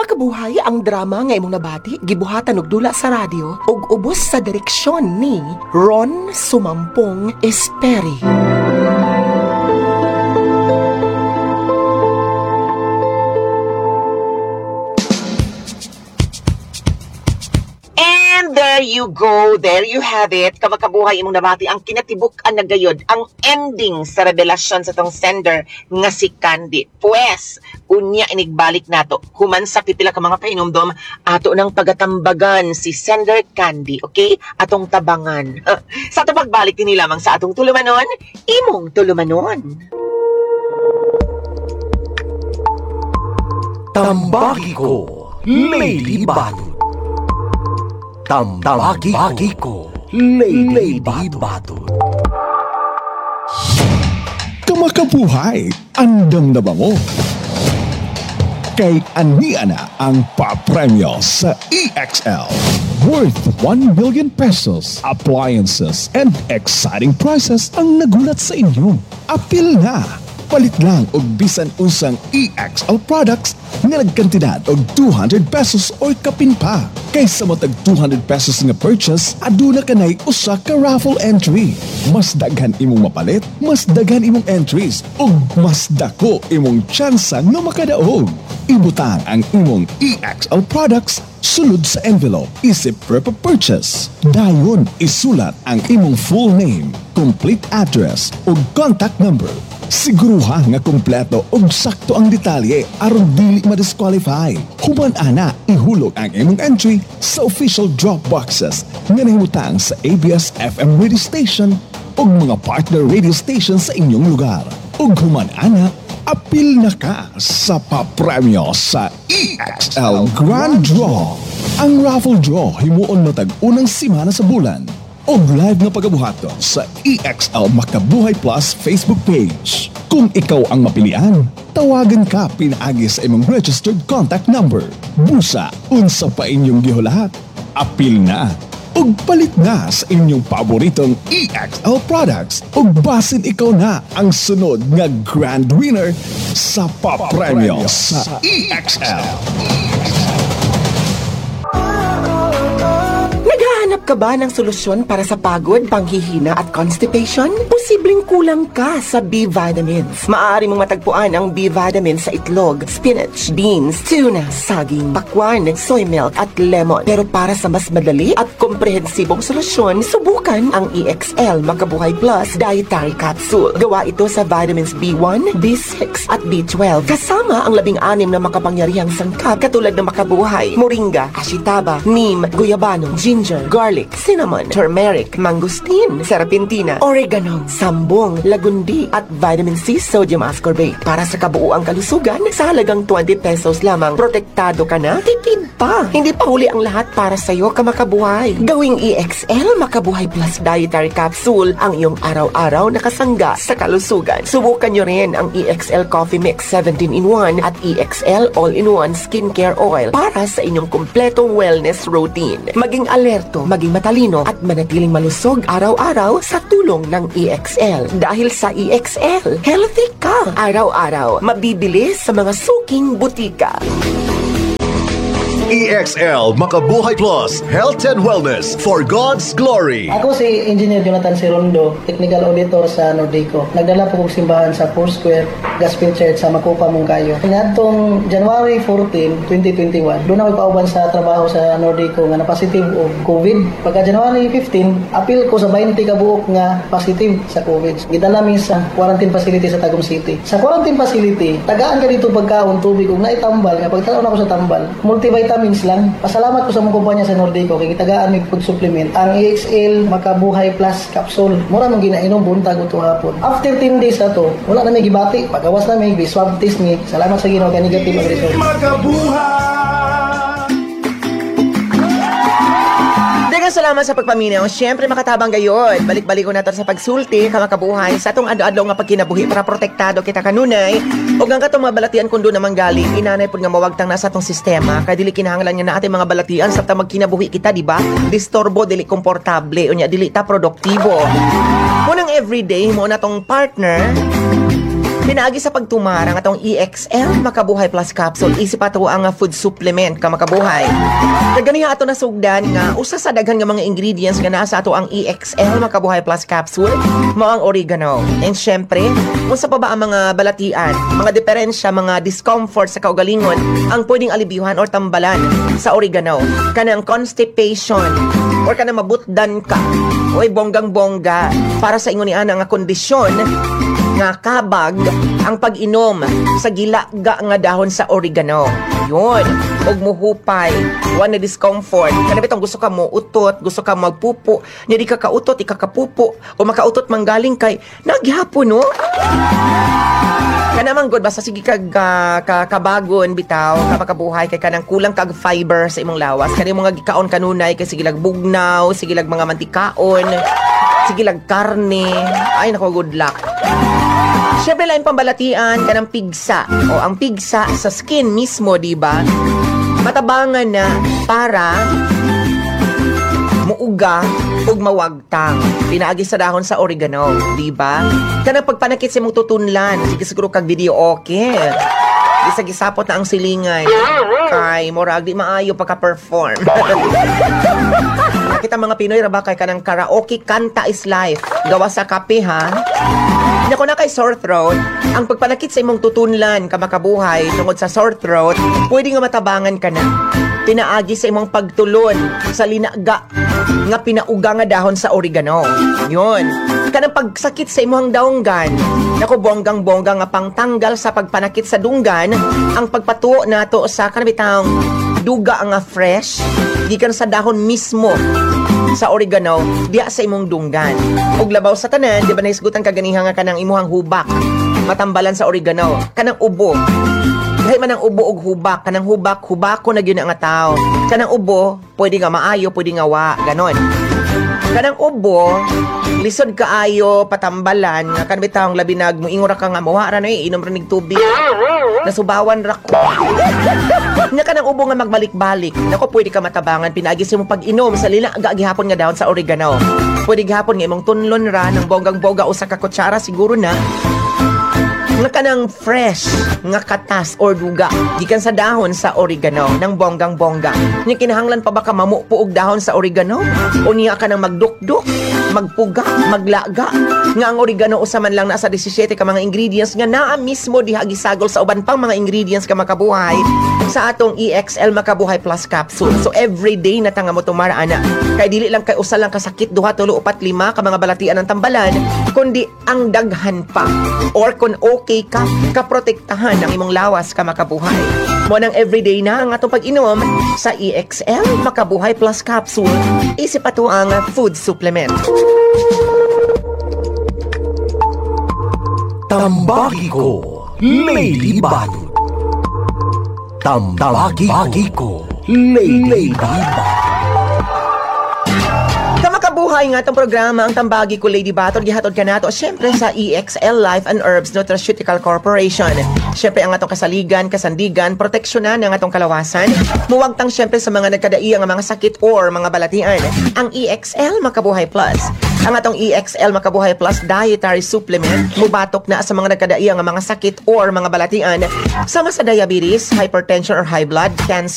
Makabuhay ang drama nga imong nabati, gibuhatan og dula sa radyo ug ubos sa direksyon ni Ron Sumampong Esperi. There you go, there you have it. Kamakabuhay imong nabati ang kinatibuk-an na gayod, ang ending sa revelasyon sa tong sender nga si Candy. Pues, unya inigbalik nato. Human sa pipila ka mga pahinumdom, ato nang pagatambagan si sender Candy, okay? Atong tabangan. Sa ito pagbalik din lamang sa atong tulumanon, imong tulumanon. Tambagi ko, Lady Batu. Tambagi ko, Lady Batu. Kamakabuhay, andam na ba mo? Kay ania na ang papremyo sa EXL. Worth 1 million pesos, appliances, and exciting prizes ang nagulat sa inyo. Apil na! Palit lang og bisan unsang EXL products nga nagkantidad og 200 pesos or kapin pa. Kaysa matag 200 pesos nga purchase, aduna kanay usa ka raffle entry. Mas daghan imong mapalit, mas daghan imong entries, ug mas dako imong tsansa nga makadaog. Ibutang ang imong EXL products sulod sa envelope, isip prep purchase. Dayon isulat ang imong full name, complete address ug contact number. Siguruha nga kumpleto ug sakto ang detalye aron dili ma-disqualify. Human ana ihulog ang imong entry sa official drop boxes nga nahimutang sa ABS-FM radio station ug mga partner radio station sa inyong lugar. Ug human ana, apil na ka sa papremyo sa EXL Grand Draw. Ang raffle draw himuon matag unang simana sa bulan. O live na pagabuhaton sa EXL Makabuhay Plus Facebook page. Kung ikaw ang mapilian, tawagan ka pinaagi sa imong registered contact number. Busa, unsa pa inyong gihulahat. Apil na, ug palit na sa inyong paboritong EXL products. Ug basin ikaw na ang sunod nga grand winner sa papremyo sa EXL. Naghahanap ka ba ng solusyon para sa pagod, panghihina at constipation? Posibleng kulang ka sa B-vitamins. Maaari mong matagpuan ang B-vitamins sa itlog, spinach, beans, tuna, saging, pakwan, soy milk at lemon. Pero para sa mas madali at komprehensibong solusyon, subukan ang EXL Makabuhay Plus Dietary Capsule. Gawa ito sa vitamins B1, B6 at B12. Kasama ang 16 na makapangyarihang sangkap katulad ng makabuhay, moringa, ashitaba, neem, guyabano, ginger, garlic, cinnamon, turmeric, mangosteen, serpentina, oregano, sambong, lagundi, at vitamin C sodium ascorbate. Para sa kabuuang kalusugan, sa halagang 20 pesos lamang, protektado ka na, tipid pa. Hindi pa huli ang lahat para sa'yo, kamakabuhay. Gawing EXL Makabuhay Plus Dietary Capsule ang iyong araw-araw na kasangga sa kalusugan. Subukan nyo rin ang EXL Coffee Mix 17-in-1 at EXL All-in-1 Skincare Oil para sa inyong kumpletong wellness routine. Maging alerto, maging matalino at manatiling malusog araw-araw sa tulong ng EXL. Dahil sa EXL, healthy ka araw-araw. Mabibili sa mga suking butika. EXL Makabuhay Plus Health and Wellness for God's Glory. Ako si Engineer Jonathan Sirondo, Technical Auditor sa Nordico. Nagdala po kong simbahan sa Foursquare Gospel Church sa Makupa, Mungkayo. Inatong January 14, 2021, doon ako pauban sa trabaho sa Nordico nga na-positive o COVID. Pagka January 15, apil ko sa 20 ka buok nga positive sa COVID. Gidala mi sa quarantine facility sa Tagum City. Sa quarantine facility, tagaan ka dito pagkaon, tubig, kung naitambal, nga pagtanaw ako sa tambal, multivitamins lang. Pasalamat ko sa mga kumpanya sa Nordico kay gitagaan mig pag-supplement. Ang EXL Makabuhay Plus Capsule. Mura nung ginainom buntag ito hapon. After 10 days na to, wala na may gibati. Pagawas na may swab test ni. Salamat sa Ginoo kay negative ang result. Daghang salamat sa pagpaminaw. Siyempre makatabang gayon. Balik-balik ko nato sa pagsulti, kamakabuhay sa atong adlaw nga pagkinabuhi para protektado kita kanunay. Ug ang katong mga balatian kundo namang galing, inanay pud nga mawagtang nasa atong sistema kay dili kinahanglan nga na ating mga balatian sabta magkinabuhi kita, di ba? Disturbo, dili komportable, unya dili ta produktibo. Munang everyday mo na tong partner Pinaagi sa pagtumarang atong EXL Makabuhay Plus Capsule. Isip ato ang food supplement ka makabuhay. Kaganiha ato nasugdan nga usa sa daghan nga mga ingredients nga naa sa ato ang EXL Makabuhay Plus Capsule mao ang oregano. And syempre, unsa pa ba ang mga balatian, mga diferensya, mga discomfort sa kaugalingon ang pwedeng alibiyuhan or tambalan sa oregano? Kanang constipation or kanang mabutdan ka oy bonggang-bongga para sa ingon ni ana nga kondisyon nga kabag ang pag-inom sa gilaga nga dahon sa oregano. Yun. Og muhupay, one na discomfort. Kana bitong gusto ka mo utot, gusto ka magpupo, nya di ka kautot, ikakapupo, o makautot manggaling kay naghapon no. Kana man good basta sige kag kabagon bitaw, kapakabuhay kay kanang kulang kag fiber sa imong lawas. Kani mga gikaon kanunay kay sige lag bugnaw, sige lag mga mantikaon, sige lag karne. Ay nako, good luck. Siyempre lain pambalatian kanang pigsa o ang pigsa sa skin mismo, di ba? Matabangan na para muuga ug mawagtang. Pinaagi sa dahon sa oregano, di ba? Kanang pagpanakit sa imong tutunlan, sige siguro kag video okay. Gisag-gisapot na ang silingan. Kay murag di maayo pagka-perform. Kita mga Pinoy ra ba kay kanang karaoke kanta is life. Gawa sa kape ha. Nako na kay sore throat, ang pagpanakit sa imong tutunlan ka makabuhay tungod sa sore throat, pwede nga matabangan ka na. Pinaagi sa imong pagtulon sa linaga nga pinauga nga dahon sa oregano. Yun. Kanang pagsakit sa imong daunggan, nako bonggang-bongga nga pangtanggal sa pagpanakit sa dunggan, ang pagpatuo nato sa kanabitang duga nga fresh, gikan sa dahon mismo sa oregano diya sa imong dunggan. Og labaw sa tanan, di ba naisgutan kaganiha nga kanang imuhang hubak, matambalan sa oregano, kanang ubo. Dahil man ang ubo og hubak, kanang hubako na gyud nga tao. Kanang ubo, pwede nga maayo, pwede nga wa, ganon. Kanang ubo, lisod kaayo patambalan nga kan bitawng labinag mo ingora ka nga moha ra na inom ra nig tubig. Nasubawan ra ko. Nya kanang ubo nga magbalik-balik. Nako pwede ka matabangan pinaagi sa imong pag-inom sa linaga gihapon nga dahon sa oregano. Pwede gihapon nga imong tunlon ra ng bonggang-bongga usa ka kutsara siguro na. Nga kanang fresh nga katas or duga gikan sa dahon sa oregano ng bonggang-bongga. Nya kinahanglan pa ba ka mamupo og dahon sa oregano? O niya ka nang magdukduk, magpuga, maglaga? Nga ang oregano usa man lang nasa 17 ka mga ingredients nga naa mismo diha gisagol sa uban pang mga ingredients ka makabuhay sa atong EXL Makabuhay Plus Capsule. So everyday na tanga mo tumara ana. Kay dili lang kay usa lang kasakit, 2, 3, 4, 5 ka mga balatian ng tambalan, kundi ang daghan pa. Or kung okay ka, kaprotektahan ang imong lawas ka makabuhay. Mo nang everyday na ang atong pag-inom sa EXL Makabuhay Plus Capsule. Isip ato ang food supplement. Tambagi ko, Lady Balut. Tambagi ko, Lady Balut. Kamakabuhay nga itong programa ang Tambagi ko Lady Batot gihatod ka nato syempre sa EXL Life and Herbs Nutraceutical Corporation. Syempre ang atong kasaligan, kasandigan, proteksyonan ang atong kalawasan. Muwagtang syempre sa mga nagkadaiya nga mga sakit or mga balatian. Ang EXL Makabuhay Plus. Ang atong EXL Makabuhay Plus Dietary Supplement mubatok na sa mga nagkadaiya nga mga sakit or mga balatian sama sa diabetes, hypertension or high blood, cancer,